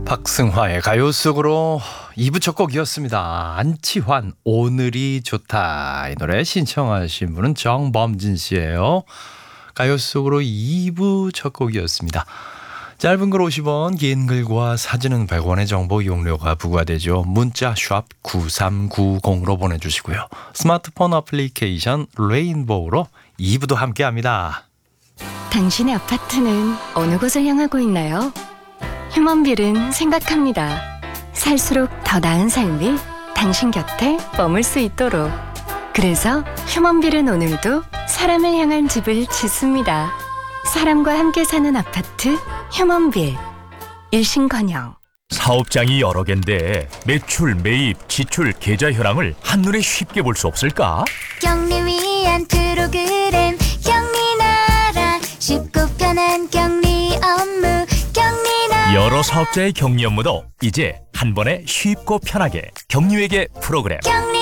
박승화의 가요 속으로 2부 첫 곡이었습니다. 안치환 오늘이 좋다. 이 노래 신청하신 분은 정범진 씨예요. 가요 속으로 2부 첫 곡이었습니다. 짧은 글 50원, 긴 글과 사진은 100원의 정보 이용료가 부과되죠. 문자 샵 9390으로 보내주시고요. 스마트폰 어플리케이션 레인보우로 2부도 함께합니다. 당신의 아파트는 어느 곳을 향하고 있나요? 휴먼빌은 생각합니다. 살수록 더 나은 삶이 당신 곁에 머물 수 있도록. 그래서 휴먼빌은 오늘도 사람을 향한 집을 짓습니다. 사람과 함께 사는 아파트 휴먼빌. 일신건영. 사업장이 여러 갠데 매출, 매입, 지출, 계좌 현황을 한눈에 쉽게 볼 수 없을까? 격리 위한 프로그램 격리나라 쉽고 편한 격리 업무 격리나라. 여러 사업자의 격리 업무도 이제 한 번에 쉽고 편하게 격리회계 프로그램 격리